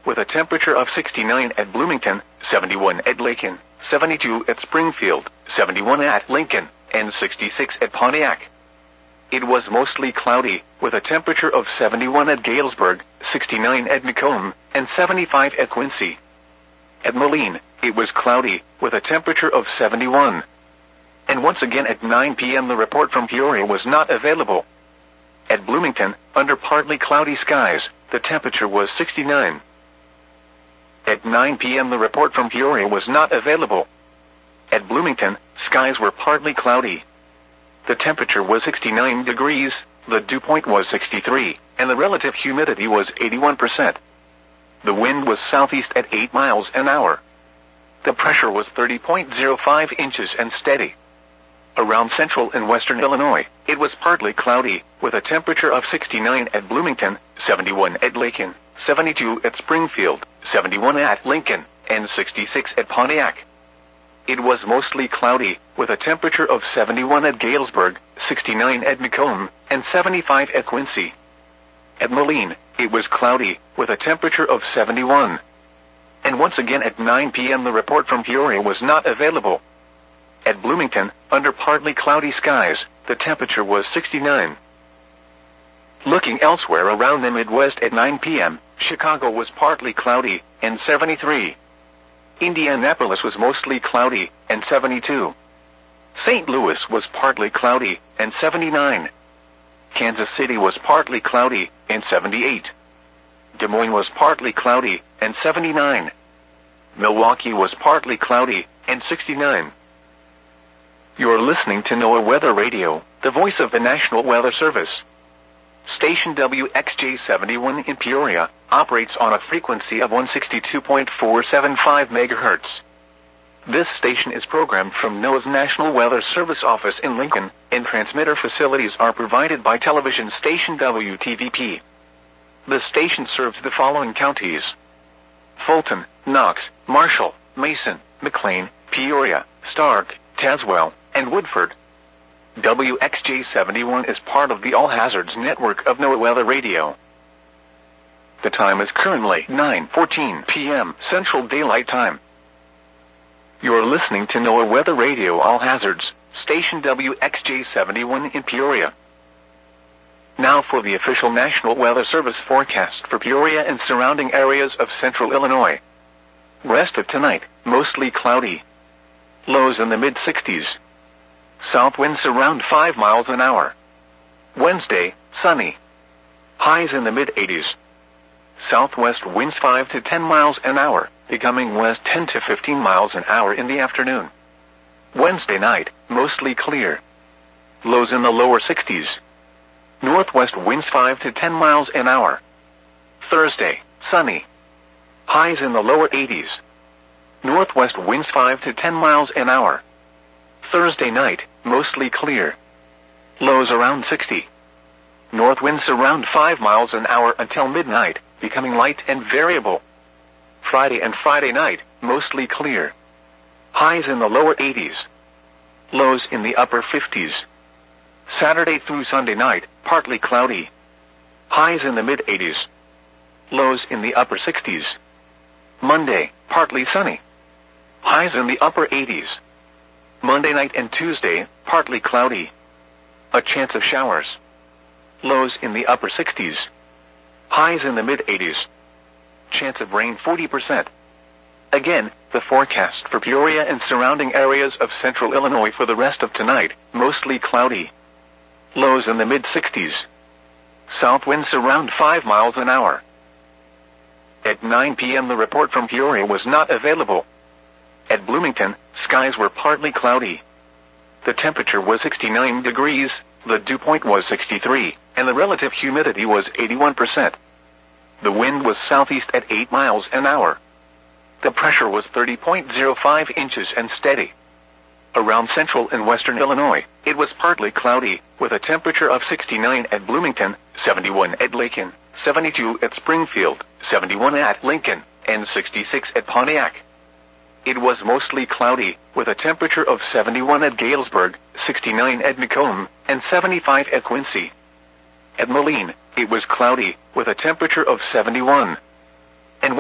with a temperature of 69 at Bloomington, 71 at Lincoln, 72 at Springfield, 71 at Lincoln, and 66 at Pontiac. It was mostly cloudy, with a temperature of 71 at Galesburg, 69 at Macomb, and 75 at Quincy. At Moline, it was cloudy, with a temperature of 71. And once again at 9 p.m. the report from Peoria was not available. At Bloomington, under partly cloudy skies, the temperature was 69. At 9 p.m. the report from Peoria was not available. At Bloomington, skies were partly cloudy. The temperature was 69 degrees, the dew point was 63, and the relative humidity was 81%. The wind was southeast at 8 miles an hour. The pressure was 30.05 inches and steady. Around central and western Illinois, it was partly cloudy, with a temperature of 69 at Bloomington, 71 at Lincoln, 72 at Springfield, 71 at Lincoln, and 66 at Pontiac. It was mostly cloudy, with a temperature of 71 at Galesburg, 69 at Macomb, and 75 at Quincy. At Moline, it was cloudy, with a temperature of 71. And once again at 9 p.m. the report from Peoria was not available. At Bloomington, under partly cloudy skies, the temperature was 69. Looking elsewhere around the Midwest at 9 p.m., Chicago was partly cloudy, and 73. Indianapolis was mostly cloudy, and 72. St. Louis was partly cloudy, and 79. Kansas City was partly cloudy, and 78. Des Moines was partly cloudy, and 79. Milwaukee was partly cloudy, and 69. You're listening to NOAA Weather Radio, the voice of the National Weather Service. Station WXJ71 in Peoria operates on a frequency of 162.475 MHz. This station is programmed from NOAA's National Weather Service office in Lincoln, and transmitter facilities are provided by television station WTVP. The station serves the following counties: Fulton, Knox, Marshall, Mason, McLean, Peoria, Stark, Tazewell, and Woodford. WXJ71 is part of the All Hazards network of NOAA Weather Radio. The time is currently 9:14 p.m. Central Daylight Time. You're listening to NOAA Weather Radio All Hazards, station WXJ71 in Peoria. Now for the official National Weather Service forecast for Peoria and surrounding areas of central Illinois. Rest of tonight, mostly cloudy. Lows in the mid-60s. South winds around 5 miles an hour. Wednesday, sunny. Highs in the mid-80s. Southwest winds 5 to 10 miles an hour, becoming west 10 to 15 miles an hour in the afternoon. Wednesday night, mostly clear. Lows in the lower 60s. Northwest winds 5 to 10 miles an hour. Thursday, sunny. Highs in the lower 80s. Northwest winds 5 to 10 miles an hour. Thursday night, mostly clear. Lows around 60. North winds around 5 miles an hour until midnight, becoming light and variable. Friday and Friday night, mostly clear. Highs in the lower 80s. Lows in the upper 50s. Saturday through Sunday night, partly cloudy. Highs in the mid-80s. Lows in the upper 60s. Monday, partly sunny. Highs in the upper 80s. Monday night and Tuesday, partly cloudy. A chance of showers. Lows in the upper 60s. Highs in the mid-80s. Chance of rain 40%. Again, the forecast for Peoria and surrounding areas of central Illinois for the rest of tonight, mostly cloudy. Lows in the mid-60s. South winds around 5 miles an hour. At 9 p.m. the report from Peoria was not available. At Bloomington, skies were partly cloudy. The temperature was 69 degrees, the dew point was 63, and the relative humidity was 81%. The wind was southeast at 8 miles an hour. The pressure was 30.05 inches and steady. Around central and western Illinois, it was partly cloudy, with a temperature of 69 at Bloomington, 71 at Lincoln, 72 at Springfield, 71 at Lincoln, and 66 at Pontiac. It was mostly cloudy, with a temperature of 71 at Galesburg, 69 at Macomb, and 75 at Quincy. At Moline, it was cloudy, with a temperature of 71.